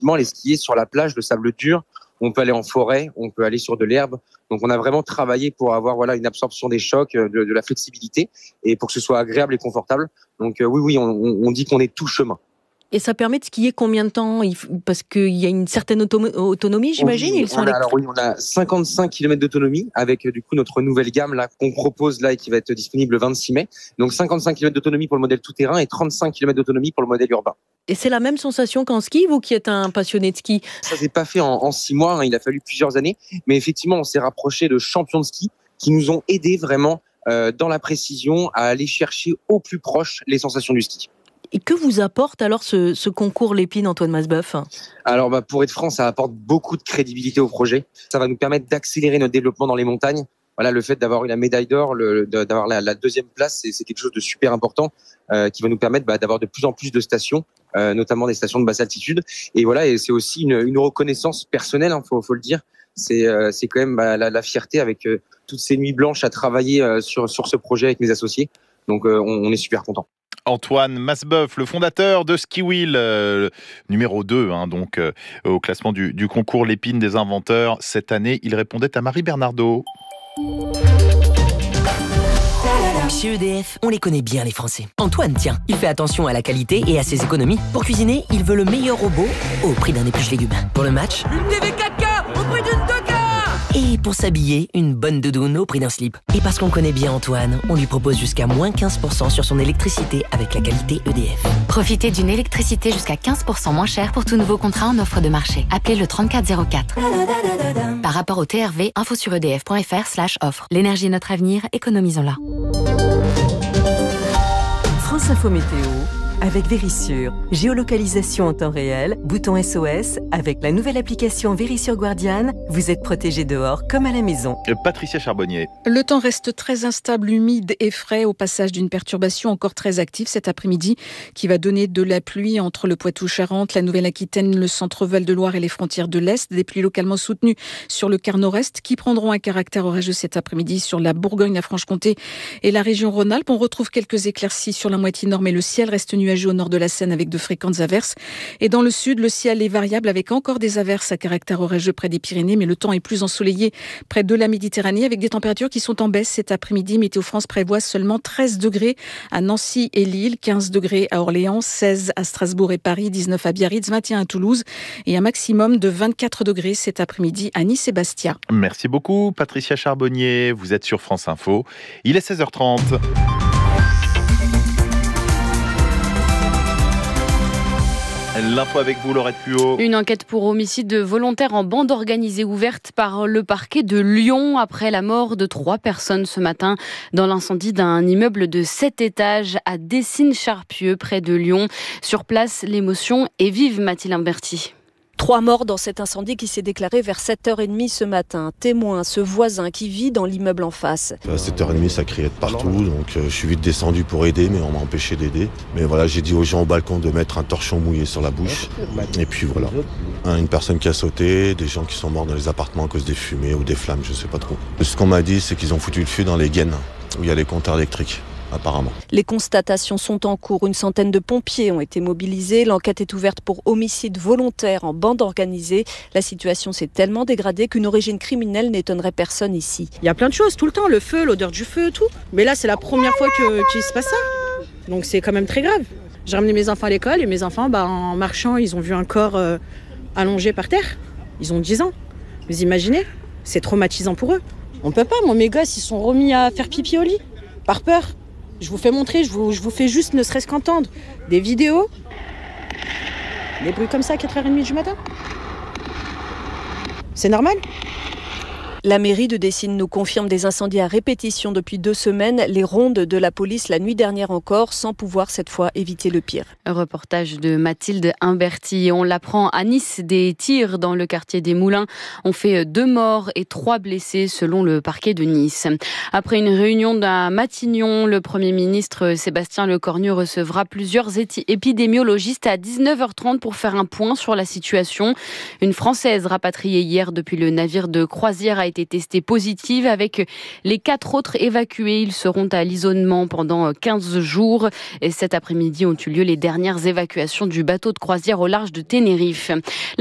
effectivement aller skier sur la plage, le sable dur. On peut aller en forêt, on peut aller sur de l'herbe. Donc, on a vraiment travaillé pour avoir une absorption des chocs, de la flexibilité et pour que ce soit agréable et confortable. Donc, oui, on dit qu'on est tout chemin. Et ça permet de skier combien de temps ? Parce qu'il y a une certaine autonomie, j'imagine. On a 55 km d'autonomie avec du coup notre nouvelle gamme là qu'on propose là et qui va être disponible le 26 mai. Donc 55 km d'autonomie pour le modèle tout-terrain et 35 km d'autonomie pour le modèle urbain. Et c'est la même sensation qu'en ski, vous qui êtes un passionné de ski ? Ça s'est pas fait en 6 mois, il a fallu plusieurs années. Mais effectivement, on s'est rapproché de champions de ski qui nous ont aidés vraiment dans la précision à aller chercher au plus proche les sensations du ski. Et que vous apporte alors ce concours Lépine, Antoine Masboeuf ? Alors pour être franc, ça apporte beaucoup de crédibilité au projet. Ça va nous permettre d'accélérer notre développement dans les montagnes. Voilà, le fait d'avoir eu la médaille d'or, d'avoir la deuxième place, c'est quelque chose de super important qui va nous permettre d'avoir de plus en plus de stations, notamment des stations de basse altitude. Et voilà, et c'est aussi une reconnaissance personnelle, faut le dire. C'est quand même la fierté avec toutes ces nuits blanches à travailler sur ce projet avec mes associés. Donc on est super contents. Antoine Masboeuf, le fondateur de Skiwheel, numéro 2 au classement du concours Lépine des inventeurs. Cette année, il répondait à Marie Bernardo. Chez EDF, on les connaît bien les Français. Antoine, tiens, il fait attention à la qualité et à ses économies. Pour cuisiner, il veut le meilleur robot au prix d'un épluche légumes. Pour le match, une TV 4K au prix d'une 2K. Et pour s'habiller, une bonne doudoune au prix d'un slip. Et parce qu'on connaît bien Antoine, on lui propose jusqu'à moins 15% sur son électricité avec la qualité EDF. Profitez d'une électricité jusqu'à 15% moins chère pour tout nouveau contrat en offre de marché. Appelez le 3404. Par rapport au TRV, info sur edf.fr/offre. L'énergie est notre avenir, économisons-la. France Info Météo avec Vérissure. Géolocalisation en temps réel, bouton SOS. Avec la nouvelle application Vérissure Guardian, vous êtes protégé dehors comme à la maison. Patricia Charbonnier. Le temps reste très instable, humide et frais au passage d'une perturbation encore très active cet après-midi qui va donner de la pluie entre le Poitou-Charentes, la Nouvelle-Aquitaine, le centre-Val de Loire et les frontières de l'Est. Des pluies localement soutenues sur le quart nord-est qui prendront un caractère orageux cet après-midi sur la Bourgogne, la Franche-Comté et la région Rhône-Alpes. On retrouve quelques éclaircies sur la moitié nord, mais le ciel reste nuageux au nord de la Seine avec de fréquentes averses. Et dans le sud, le ciel est variable avec encore des averses à caractère orageux près des Pyrénées, mais le temps est plus ensoleillé près de la Méditerranée avec des températures qui sont en baisse cet après-midi. Météo France prévoit seulement 13 degrés à Nancy et Lille, 15 degrés à Orléans, 16 à Strasbourg et Paris, 19 à Biarritz, 21 à Toulouse et un maximum de 24 degrés cet après-midi à Nice et Bastia. Merci beaucoup Patricia Charbonnier, vous êtes sur France Info. Il est 16h30. L'info avec vous, Laurette Puot. Une enquête pour homicide volontaire en bande organisée ouverte par le parquet de Lyon après la mort de 3 personnes ce matin dans l'incendie d'un immeuble de 7 étages à Dessines-Charpieu près de Lyon. Sur place, l'émotion est vive, Mathilde Imberti. 3 morts dans cet incendie qui s'est déclaré vers 7h30 ce matin. Témoin, ce voisin qui vit dans l'immeuble en face. À 7h30, ça criait de partout, donc je suis vite descendu pour aider, mais on m'a empêché d'aider. Mais voilà, j'ai dit aux gens au balcon de mettre un torchon mouillé sur la bouche. Et puis voilà, une personne qui a sauté, des gens qui sont morts dans les appartements à cause des fumées ou des flammes, je sais pas trop. Ce qu'on m'a dit, c'est qu'ils ont foutu le feu dans les gaines, où il y a les compteurs électriques. Apparemment. Les constatations sont en cours. Une centaine de pompiers ont été mobilisés. L'enquête est ouverte pour homicide volontaire en bande organisée. La situation s'est tellement dégradée qu'une origine criminelle n'étonnerait personne ici. Il y a plein de choses tout le temps, le feu, l'odeur du feu, tout. Mais là, c'est la première fois qu'il se passe ça. Donc c'est quand même très grave. J'ai ramené mes enfants à l'école et mes enfants, en marchant, ils ont vu un corps allongé par terre. Ils ont 10 ans. Vous imaginez ? C'est traumatisant pour eux. On peut pas, moi, mes gosses, ils sont remis à faire pipi au lit, par peur. Je vous fais montrer, je vous fais juste ne serait-ce qu'entendre des vidéos, des bruits comme ça à 4h30 du matin. C'est normal ? La mairie de Dessines nous confirme des incendies à répétition depuis 2 semaines. Les rondes de la police la nuit dernière encore, sans pouvoir cette fois éviter le pire. Un reportage de Mathilde Imberti. On l'apprend à Nice, des tirs dans le quartier des Moulins ont fait 2 morts et 3 blessés selon le parquet de Nice. Après une réunion à Matignon, le Premier ministre Sébastien Lecornu recevra plusieurs épidémiologistes à 19h30 pour faire un point sur la situation. Une Française rapatriée hier depuis le navire de croisière a été testée positive. Avec les 4 autres évacués, ils seront à l'isolement pendant 15 jours. Et cet après-midi ont eu lieu les dernières évacuations du bateau de croisière au large de Tenerife.